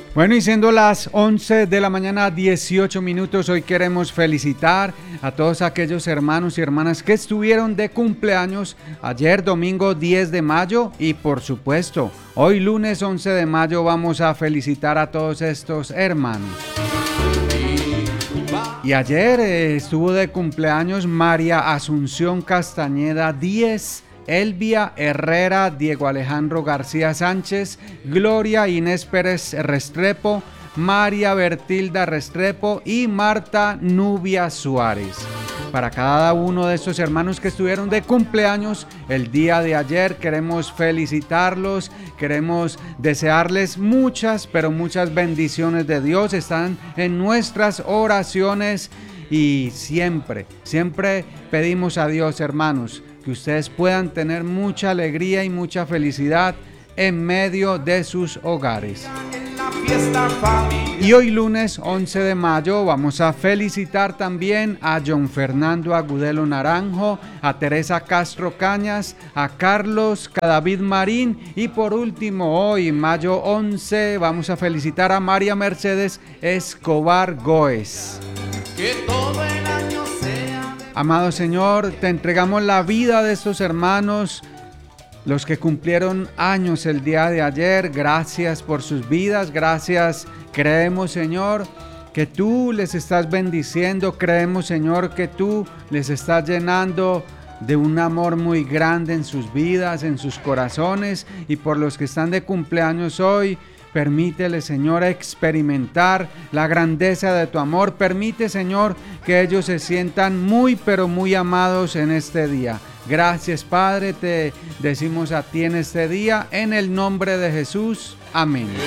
Bueno, y siendo las 11 de la mañana, 18 minutos, hoy queremos felicitar a todos aquellos hermanos y hermanas que estuvieron de cumpleaños ayer domingo 10 de mayo y por supuesto, hoy lunes 11 de mayo vamos a felicitar a todos estos hermanos. Y ayer estuvo de cumpleaños María Asunción Castañeda Díez, Elvia Herrera, Diego Alejandro García Sánchez, Gloria Inés Pérez Restrepo, María Bertilda Restrepo y Marta Nubia Suárez. Para cada uno de estos hermanos que estuvieron de cumpleaños el día de ayer, queremos felicitarlos, queremos desearles muchas, pero muchas bendiciones de Dios. Están en nuestras oraciones y siempre pedimos a Dios, hermanos, que ustedes puedan tener mucha alegría y mucha felicidad en medio de sus hogares. Y hoy lunes 11 de mayo vamos a felicitar también a John Fernando Agudelo Naranjo, a Teresa Castro Cañas, a Carlos Cadavid Marín y por último hoy mayo 11 vamos a felicitar a María Mercedes Escobar Góez. Que todo el año sea. Amado Señor, te entregamos la vida de estos hermanos, los que cumplieron años el día de ayer. Gracias por sus vidas, gracias. Creemos, Señor, que tú les estás bendiciendo. Creemos, Señor, que tú les estás llenando de un amor muy grande en sus vidas, en sus corazones. Y por los que están de cumpleaños hoy, permítele, Señor, experimentar la grandeza de tu amor. Permite, Señor, que ellos se sientan muy, pero muy amados en este día. Gracias, Padre, te decimos a ti en este día, en el nombre de Jesús. Amén.